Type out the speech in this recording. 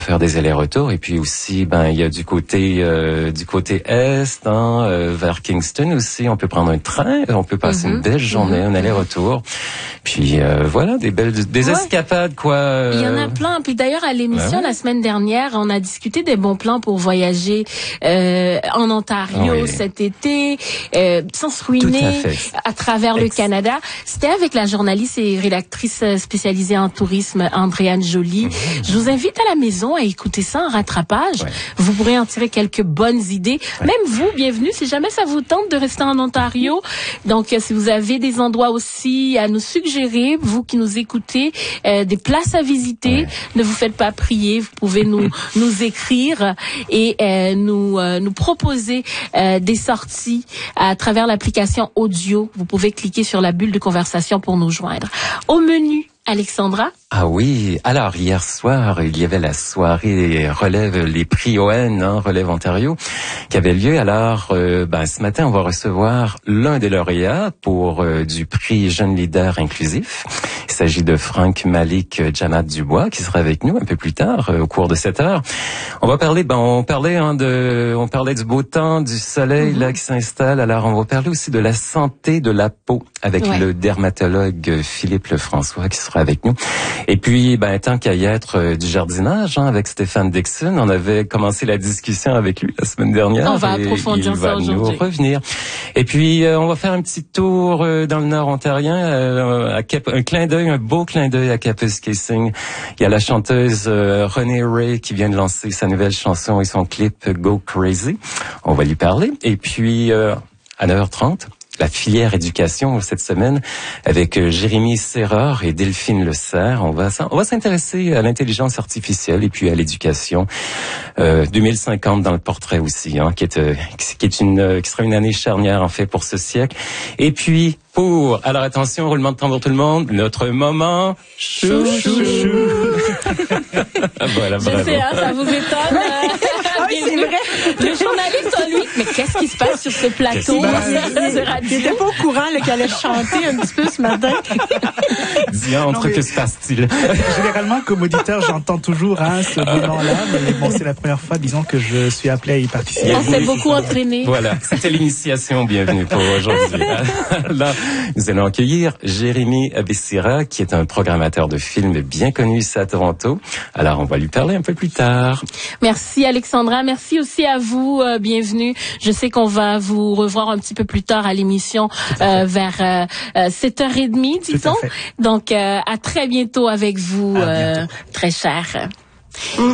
faire des allers-retours. Et puis aussi, il y a du côté est, vers Kingston aussi. On peut prendre un train, on peut passer une belle journée, un aller-retour. Puis voilà, des escapades, quoi. Il y en a plein. Puis d'ailleurs, à l'émission, la semaine dernière, on a discuté des bons plans pour voyager en Ontario cet été, sans se ruiner à travers le Canada. C'était avec la journaliste et rédactrice spécialisée en tourisme, Andréane Joly. Je vous invite à la maison à écouter ça en rattrapage. Vous pourrez en tirer quelques bonnes idées. Même vous, bienvenue, si jamais ça vous tente de rester en Ontario. Donc, si vous avez des endroits aussi à nous suggérer, vous qui nous écoutez, des places à visiter, ne vous faites pas prier. Vous pouvez nous écrire et nous proposer des sorties à travers l'application audio. Vous pouvez cliquer sur la bulle de conversation pour nous joindre. Au menu, Alexandra? Ah oui, alors hier soir, il y avait la soirée Relève les prix ON, Relève Ontario, qui avait lieu. Alors, ce matin, on va recevoir l'un des lauréats pour du prix Jeune Leader Inclusif. Il s'agit de Franck Malik Djamat Dubois, qui sera avec nous un peu plus tard, au cours de cette heure. On va parler, on parlait du beau temps, du soleil là qui s'installe. Alors, on va parler aussi de la santé de la peau avec le dermatologue Philippe Lefrançois qui sera avec nous. Et puis, tant qu'à y être, du jardinage, avec Stéphane Dixon, on avait commencé la discussion avec lui la semaine dernière. On va approfondir ça aujourd'hui. Il va nous revenir. Et puis, on va faire un petit tour dans le Nord ontarien, un beau clin d'œil à Kapuskasing. Il y a la chanteuse Renée Ray qui vient de lancer sa nouvelle chanson et son clip Go Crazy. On va lui parler. Et puis, à 9h30, la filière éducation cette semaine avec Jérémy Serrard et Delphine Le Serre. On va s'intéresser à l'intelligence artificielle et puis à l'éducation 2050 dans le portrait aussi, qui sera une année charnière en fait pour ce siècle. Et puis alors attention, roulement de tambour tout le monde, notre moment chouchou. Voilà, bravo. Je sais, ça vous étonne. Oui, c'est vrai. Le journaliste, lui, mais qu'est-ce qui se passe sur ce plateau de radio? J'étais pas au courant qu'elle allait chanter un petit peu ce matin. Diantre, que se passe-t-il? Généralement, comme auditeur, j'entends toujours ce bilan-là, mais bon, c'est la première fois, disons, que je suis appelé à y participer. On s'est beaucoup entraîné. Voilà, c'était l'initiation. Bienvenue pour aujourd'hui. Là, nous allons accueillir Jérémy Abessira, qui est un programmateur de films bien connu ici à Toronto. Alors, on va lui parler un peu plus tard. Merci Alexandra, merci aussi à vous, bienvenue. Je sais qu'on va vous revoir un petit peu plus tard à l'émission vers 7h30, disons. Donc, à très bientôt avec vous, très cher.